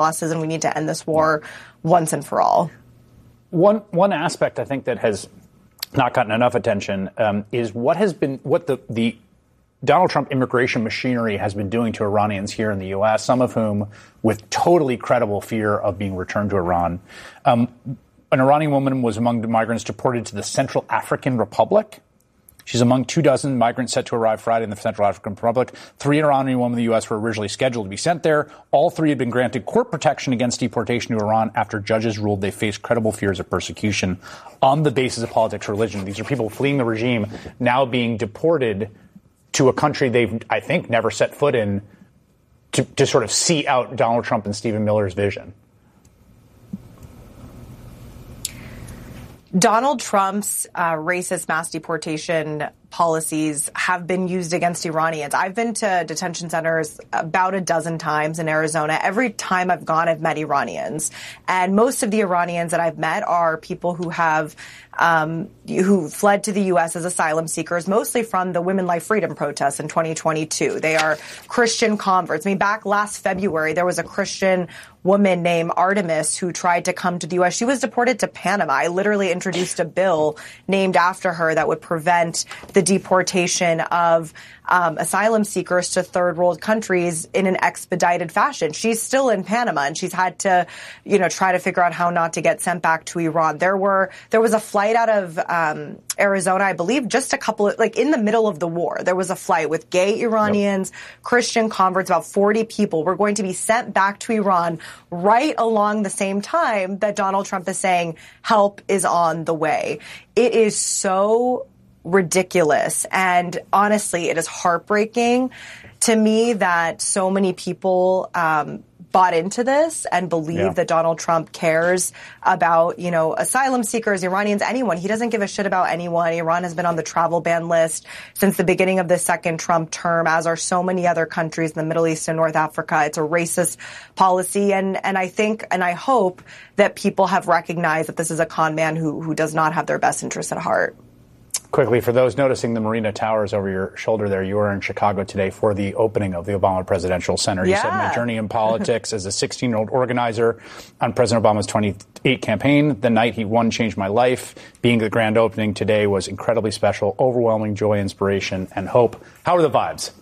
losses, and we need to end this war once and for all. One aspect I think that has not gotten enough attention is what the Donald Trump immigration machinery has been doing to Iranians here in the U.S., some of whom with totally credible fear of being returned to Iran. An Iranian woman was among the migrants deported to the Central African Republic. She's among 24 migrants set to arrive Friday in the Central African Republic. 3 Iranian women in the U.S. were originally scheduled to be sent there. All 3 had been granted court protection against deportation to Iran after judges ruled they faced credible fears of persecution on the basis of politics or religion. These are people fleeing the regime, now being deported to a country they've, I think, never set foot in to sort of see out Donald Trump and Stephen Miller's vision. Donald Trump's racist mass deportation policies have been used against Iranians. I've been to detention centers about a dozen times in Arizona. Every time I've gone, I've met Iranians. And most of the Iranians that I've met are people who have who fled to the U.S. as asylum seekers, mostly from the Women Life Freedom protests in 2022. They are Christian converts. I mean, back last February, there was a Christian woman named Artemis who tried to come to the U.S. She was deported to Panama. I literally introduced a bill named after her that would prevent the deportation of asylum seekers to third world countries in an expedited fashion. She's still in Panama, and she's had to, try to figure out how not to get sent back to Iran. There was a flight out of Arizona, I believe, just a couple of, in the middle of the war. There was a flight with gay Iranians, Christian converts, about 40 people were going to be sent back to Iran right along the same time that Donald Trump is saying help is on the way. It is so ridiculous. And honestly, it is heartbreaking to me that so many people bought into this and believe that Donald Trump cares about, asylum seekers, Iranians, anyone. He doesn't give a shit about anyone. Iran has been on the travel ban list since the beginning of the second Trump term, as are so many other countries in the Middle East and North Africa. It's a racist policy. And I think, and I hope that people have recognized that this is a con man who does not have their best interests at heart. Quickly, for those noticing the Marina Towers over your shoulder there, you were in Chicago today for the opening of the Obama Presidential Center. You said my journey in politics as a 16-year-old organizer on President Obama's 28 campaign. The night he won changed my life. Being the grand opening today was incredibly special, overwhelming joy, inspiration, and hope. How are the vibes?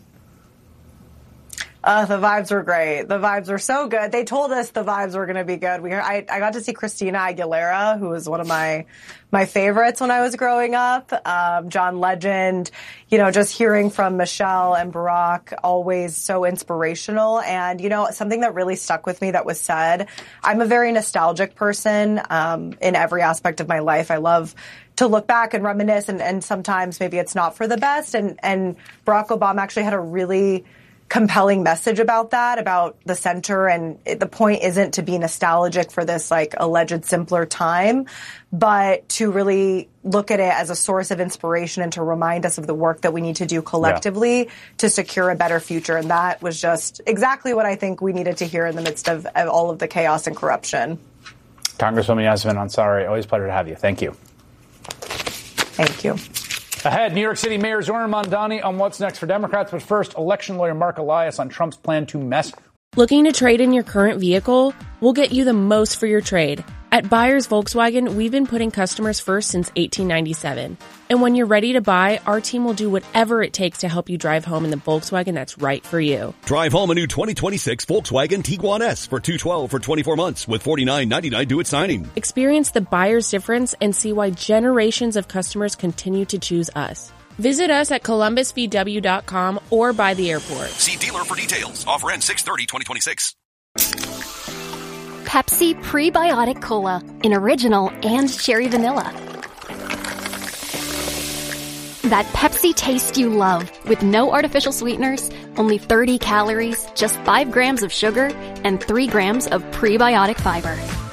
The vibes were great. The vibes were so good. They told us the vibes were going to be good. I got to see Christina Aguilera, who was one of my favorites when I was growing up. John Legend, just hearing from Michelle and Barack, always so inspirational. And, something that really stuck with me that was said, I'm a very nostalgic person, in every aspect of my life. I love to look back and reminisce, and sometimes maybe it's not for the best. And Barack Obama actually had a really compelling message about that, about the center. And the point isn't to be nostalgic for this alleged simpler time, but to really look at it as a source of inspiration and to remind us of the work that we need to do collectively to secure a better future. And that was just exactly what I think we needed to hear in the midst of all of the chaos and corruption. Congresswoman Yasmin Ansari, always a pleasure to have you. Thank you. Thank you. Ahead, New York City Mayor Zohran Mamdani on what's next for Democrats. But first, election lawyer Mark Elias on Trump's plan to mess. Looking to trade in your current vehicle? We'll get you the most for your trade. At Buyers Volkswagen, we've been putting customers first since 1897. And when you're ready to buy, our team will do whatever it takes to help you drive home in the Volkswagen that's right for you. Drive home a new 2026 Volkswagen Tiguan S for $212 for 24 months with $49.99 due at signing. Experience the buyer's difference and see why generations of customers continue to choose us. Visit us at columbusvw.com or by the airport. See dealer for details. Offer ends 6/30/2026. Pepsi Prebiotic Cola in original and cherry vanilla. That Pepsi taste you love with no artificial sweeteners, only 30 calories, just 5 grams of sugar, and 3 grams of prebiotic fiber.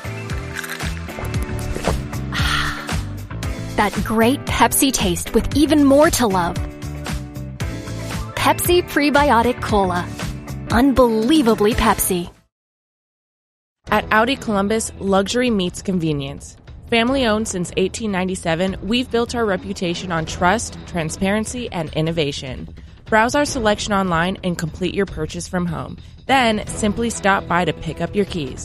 That great Pepsi taste with even more to love. Pepsi Prebiotic Cola. Unbelievably Pepsi. At Audi Columbus, luxury meets convenience. Family owned since 1897, we've built our reputation on trust, transparency, and innovation. Browse our selection online and complete your purchase from home. Then simply stop by to pick up your keys.